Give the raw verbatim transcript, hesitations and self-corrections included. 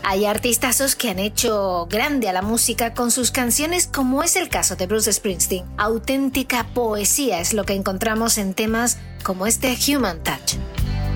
Hay artistazos que han hecho grande a la música con sus canciones, como es el caso de Bruce Springsteen. Auténtica poesía es lo que encontramos en temas como este Human Touch.